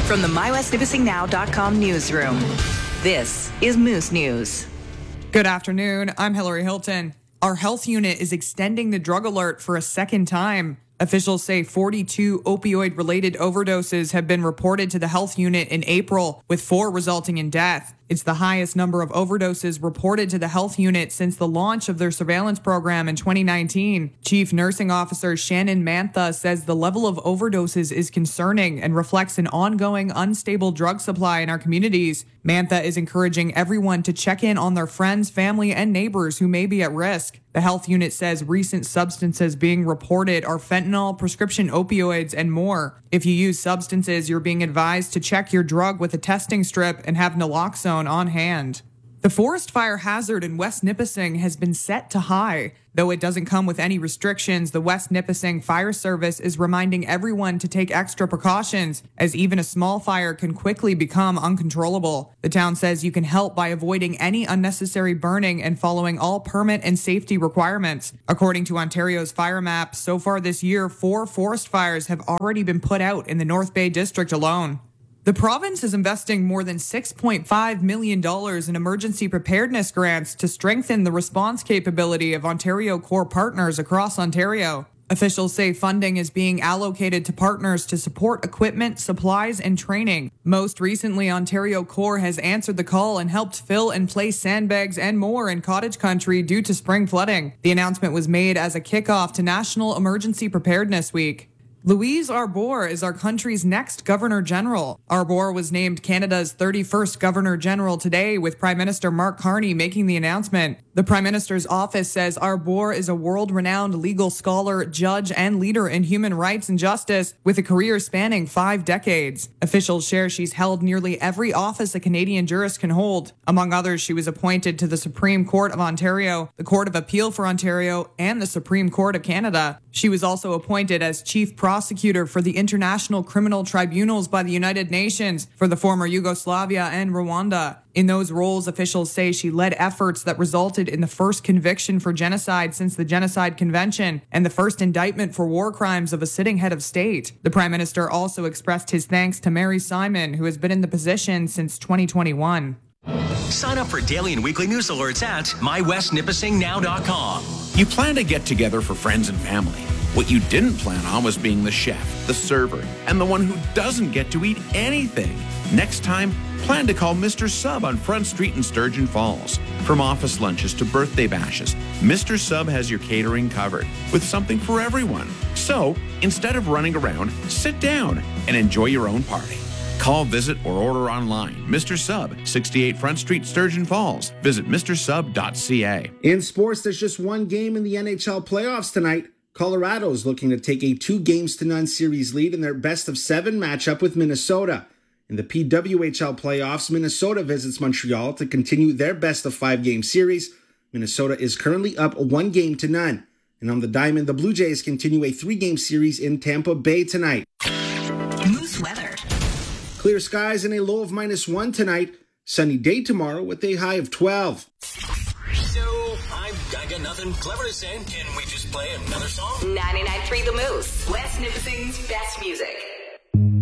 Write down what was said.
From the MyWestNipissingNow.com newsroom, this is Moose News. Good afternoon. I'm Hillary Hilton. Our health unit is extending the drug alert for a second time. Officials say 42 opioid-related overdoses have been reported to the health unit in April, with 4 resulting in death. It's the highest number of overdoses reported to the health unit since the launch of their surveillance program in 2019. Chief Nursing Officer Shannon Mantha says the level of overdoses is concerning and reflects an ongoing unstable drug supply in our communities. Mantha is encouraging everyone to check in on their friends, family, and neighbors who may be at risk. The health unit says recent substances being reported are fentanyl, prescription opioids, and more. If you use substances, you're being advised to check your drug with a testing strip and have naloxone on hand. The forest fire hazard in West Nipissing has been set to high. Though it doesn't come with any restrictions, the West Nipissing Fire Service is reminding everyone to take extra precautions, as even a small fire can quickly become uncontrollable. The town says you can help by avoiding any unnecessary burning and following all permit and safety requirements. According to Ontario's fire map, so far this year, 4 forest fires have already been put out in the North Bay District alone. The province is investing more than $6.5 million in emergency preparedness grants to strengthen the response capability of Ontario Corps partners across Ontario. Officials say funding is being allocated to partners to support equipment, supplies, and training. Most recently, Ontario Corps has answered the call and helped fill and place sandbags and more in cottage country due to spring flooding. The announcement was made as a kickoff to National Emergency Preparedness Week. Louise Arbour is our country's next Governor-General. Arbour was named Canada's 31st Governor-General today, with Prime Minister Mark Carney making the announcement. The Prime Minister's office says Arbour is a world-renowned legal scholar, judge, and leader in human rights and justice, with a career spanning 5 decades. Officials share she's held nearly every office a Canadian jurist can hold. Among others, she was appointed to the Supreme Court of Ontario, the Court of Appeal for Ontario, and the Supreme Court of Canada. She was also appointed as Chief Prosecutor for the International Criminal Tribunals by the United Nations for the former Yugoslavia and Rwanda. In those roles, officials say she led efforts that resulted in the first conviction for genocide since the Genocide Convention and the first indictment for war crimes of a sitting head of state. The Prime Minister also expressed his thanks to Mary Simon, who has been in the position since 2021. Sign up for daily and weekly news alerts at MyWestNipissingNow.com. You plan to get together for friends and family. What you didn't plan on was being the chef, the server, and the one who doesn't get to eat anything. Next time, plan to call Mr. Sub on Front Street in Sturgeon Falls. From office lunches to birthday bashes, Mr. Sub has your catering covered with something for everyone. So, instead of running around, sit down and enjoy your own party. Call, visit, or order online. Mr. Sub, 68 Front Street, Sturgeon Falls. Visit mrsub.ca. In sports, there's just one game in the NHL playoffs tonight. Colorado is looking to take a 2-0 series lead in their best-of-7 matchup with Minnesota. In the PWHL playoffs, Minnesota visits Montreal to continue their best-of-5 game series. Minnesota is currently up 1-0. And on the diamond, the Blue Jays continue a 3-game series in Tampa Bay tonight. Moose weather. Clear skies and a low of -1 tonight. Sunny day tomorrow with a high of 12. So, I got nothing clever to say. Can we just play another song? 99.3 The Moose, West Nipissing's best music.